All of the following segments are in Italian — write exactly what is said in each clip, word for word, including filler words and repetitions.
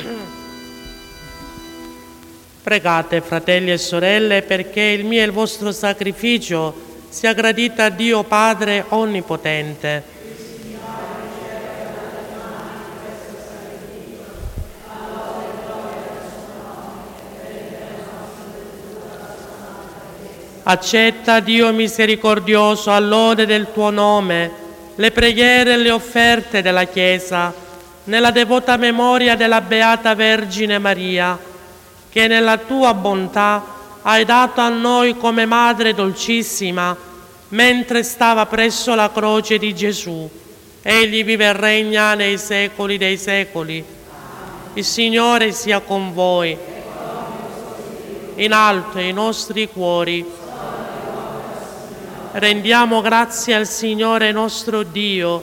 Pregate, fratelli e sorelle, perché il mio e il vostro sacrificio sia gradito a Dio Padre Onnipotente. Accetta, Dio misericordioso, all'ode del tuo nome, le preghiere e le offerte della Chiesa, nella devota memoria della Beata Vergine Maria, che nella tua bontà hai dato a noi come Madre dolcissima, mentre stava presso la croce di Gesù. Egli vive e regna nei secoli dei secoli. Il Signore sia con voi. In alto i nostri cuori. Rendiamo grazie al Signore nostro Dio.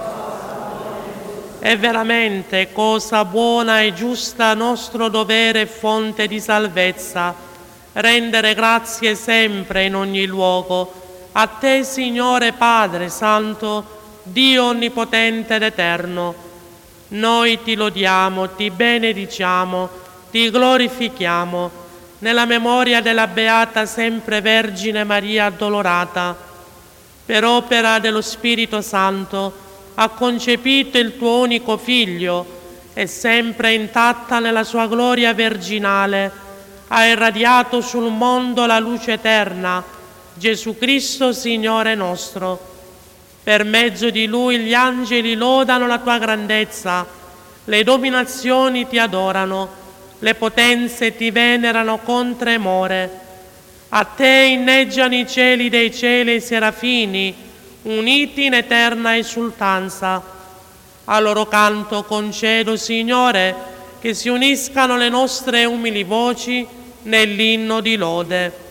È veramente cosa buona e giusta, nostro dovere e fonte di salvezza, rendere grazie sempre in ogni luogo a te, Signore Padre Santo, Dio Onnipotente ed Eterno. Noi ti lodiamo, ti benediciamo, ti glorifichiamo, nella memoria della Beata sempre Vergine Maria Addolorata, per opera dello Spirito Santo, ha concepito il tuo unico Figlio e sempre intatta nella sua gloria virginale ha irradiato sul mondo la luce eterna, Gesù Cristo Signore nostro. Per mezzo di Lui gli angeli lodano la tua grandezza, le dominazioni ti adorano, le potenze ti venerano con tremore. A te inneggiano i cieli dei cieli e i serafini, uniti in eterna esultanza. A loro canto concedo, Signore, che si uniscano le nostre umili voci nell'inno di lode.